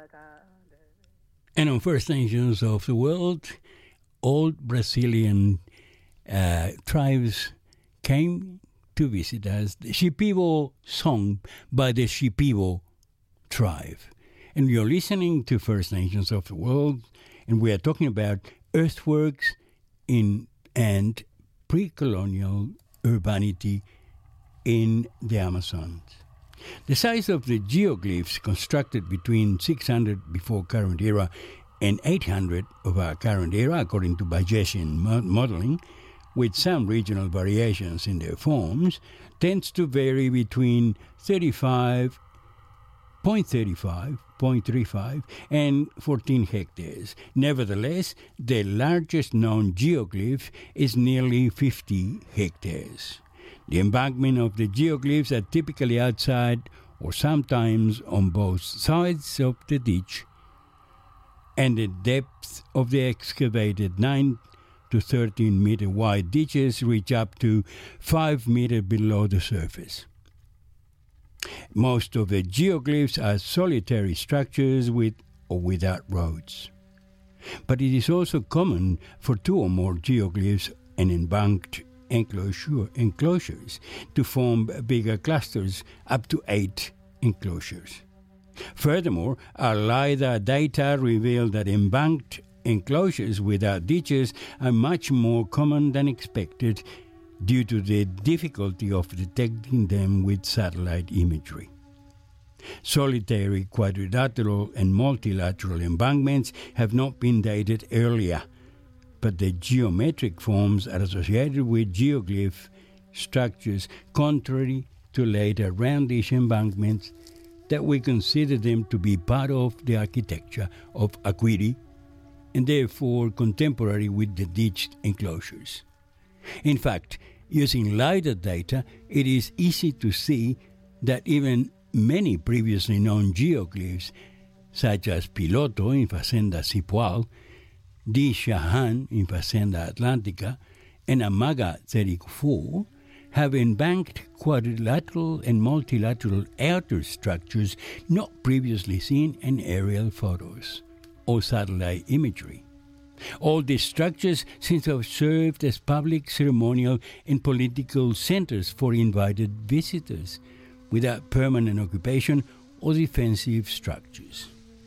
And on First Nations of the world, old Brazilian tribes came to visit us. The Shipibo song by the Shipibo tribe. And you're listening to First Nations of the world, and we are talking about earthworks and pre-colonial urbanity in the Amazons. The size of the geoglyphs constructed between 600 before current era and 800 of our current era, according to Bayesian modeling, with some regional variations in their forms, tends to vary between 0.35, and 14 hectares. Nevertheless, the largest known geoglyph is nearly 50 hectares. The embankment of the geoglyphs are typically outside or sometimes on both sides of the ditch, and the depth of the excavated 9 to 13 meter wide ditches reach up to 5 meters below the surface. Most of the geoglyphs are solitary structures with or without roads. But it is also common for 2 or more geoglyphs and embanked enclosures to form bigger clusters, up to 8 enclosures. Furthermore, our LiDAR data reveal that embanked enclosures without ditches are much more common than expected due to the difficulty of detecting them with satellite imagery. Solitary, quadrilateral, and multilateral embankments have not been dated earlier, but the geometric forms are associated with geoglyph structures contrary to later roundish embankments that we consider them to be part of the architecture of Akwiri and therefore contemporary with the ditched enclosures. In fact, using LiDAR data, it is easy to see that even many previously known geoglyphs, such as Piloto in Fazenda Cipual, Di Shahan in Fazenda Atlântica, and Amaga 34, have embanked quadrilateral and multilateral outer structures not previously seen in aerial photos or satellite imagery. All these structures seem to have served as public, ceremonial, and political centers for invited visitors, without permanent occupation or defensive structures.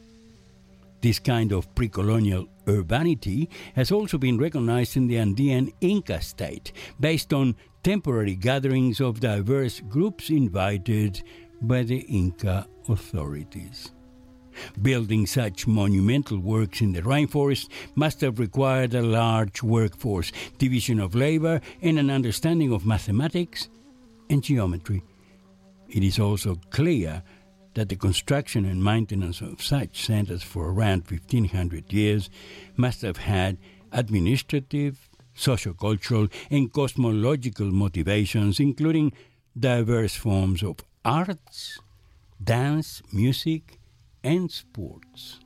This kind of pre-colonial urbanity has also been recognized in the Andean Inca state, based on temporary gatherings of diverse groups invited by the Inca authorities. Building such monumental works in the rainforest must have required a large workforce, division of labor, and an understanding of mathematics and geometry. It is also clear that the construction and maintenance of such centers for around 1,500 years must have had administrative, sociocultural, and cosmological motivations, including diverse forms of arts, dance, music, and sports.